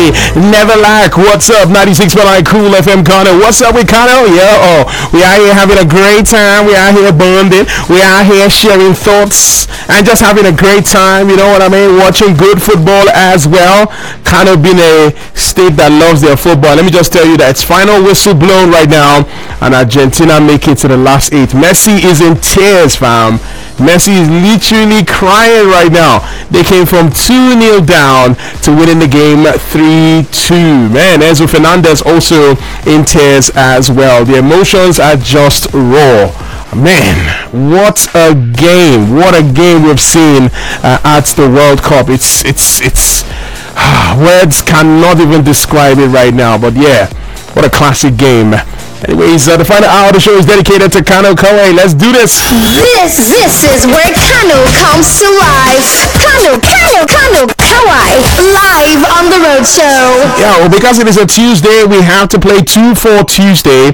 Hey, never like. What's up? 96.9 Cool FM Kano. What's up with Kano? Yeah, we are here having a great time. We are here bonding. We are here sharing thoughts and just having a great time. You know what I mean? Watching good football as well. Kano being a state that loves their football. Let me just tell you that it's final whistle blown right now, and Argentina make it to the last 8. Messi is in tears, fam. Messi is literally crying right now. They came from 2-0 down to winning the game 3-2. Man, Enzo Fernandez also in tears as well. The emotions are just raw. Man, what a game. What a game we've seen at the World Cup. It's words cannot even describe it right now. But yeah, what a classic game. Anyways, the final hour of the show is dedicated to Kano Kawaii. Let's do this. This is where Kano comes to life. Kano Kawaii. Live on the road show. Yeah, well, because it is a Tuesday, we have to play 2 for Tuesday.